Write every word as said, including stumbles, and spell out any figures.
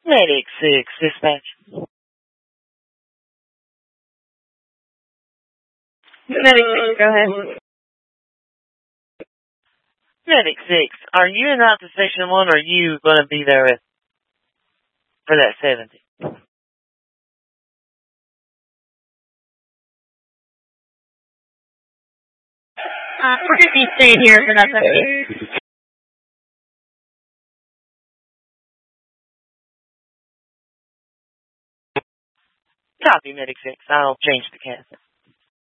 Medic six, dispatch. Medic six, go ahead. Medic six, are you in out to Station one, or are you going to be there for that seventy? Uh, we're going to be staying here for that seventy. Copy, Medic six. I'll change the cast.